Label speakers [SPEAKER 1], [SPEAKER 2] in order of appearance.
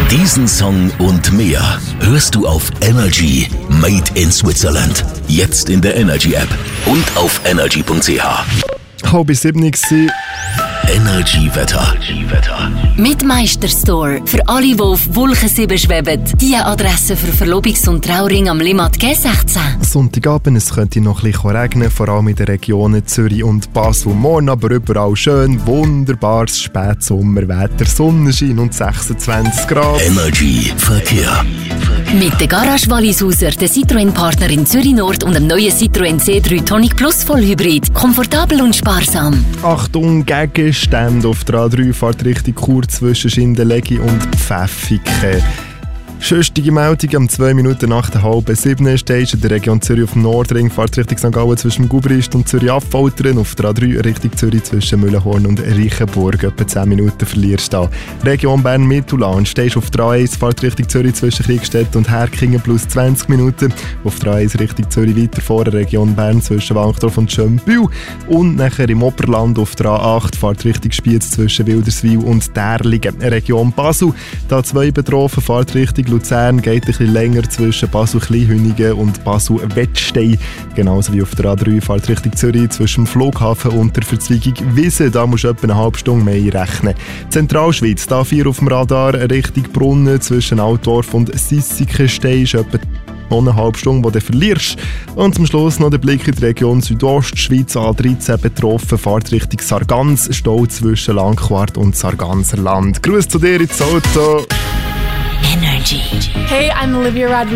[SPEAKER 1] Diesen Song und mehr hörst du auf Energy Made in Switzerland. Jetzt in der Energy App und auf energy.ch.
[SPEAKER 2] 6:30
[SPEAKER 1] Energy Wetter.
[SPEAKER 3] Mit Meisterstore. Für alle, die auf Wolken 7 schweben. Die Adresse für Verlobungs- und Trauring am Limmat G16.
[SPEAKER 2] Sonntagabend, es könnte noch ein bisschen regnen, vor allem in den Regionen Zürich und Basel. Morgen aber überall schön, wunderbares Spätsommerwetter, Sonnenschein und 26 Grad.
[SPEAKER 1] Energy Verkehr.
[SPEAKER 3] Mit der Garage Wallisauser, der Citroën-Partner in Zürich Nord und dem neuen Citroën C3 Tonic Plus Vollhybrid. Komfortabel und sparsam.
[SPEAKER 2] Achtung, Gegenstände auf der A3, fahrt Richtung Chur zwischen Schindelegi und Pfäffiken. Schöstige Meldung, um 2 Minuten nach der 6:30 stehst in der Region Zürich auf dem Nordring, fahrt Richtung St. Gallen zwischen Gubrist und Zürich-Affoltern, auf der A3 Richtung Zürich zwischen Müllenhorn und Reichenburg, etwa 10 Minuten verlierst du da. Region Bern-Mittelland, stehst auf der A1, fahrt Richtung Zürich zwischen Kriegstedt und Herkingen plus 20 Minuten, auf der A1 Richtung Zürich weiter vor der Region Bern zwischen Wankdorf und Schönbühl und nachher im Oberland auf der A8, fahrt Richtung Spiez zwischen Wilderswil und Därlingen. Region Basel, da 2 betroffen, fahrt Richtung Luzern, geht ein bisschen länger zwischen Basel-Kleinhünigen und Basel-Wettstein. Genauso wie auf der A3 fährt Richtung Zürich zwischen dem Flughafen und der Verzweigung Wiesen. Da musst du etwa eine halbe Stunde mehr rechnen. Zentralschweiz, da 4 auf dem Radar, Richtung Brunnen zwischen Altdorf und Sissikenstein ist etwa eine halbe Stunde, die du verlierst. Und zum Schluss noch der Blick in die Region Südostschweiz, A13 betroffen, fahrt Richtung Sargans, Stau zwischen Langquart und Sarganserland. Gruß zu dir ins Auto.
[SPEAKER 3] Energy.
[SPEAKER 4] Hey, I'm Olivia Rodrigo.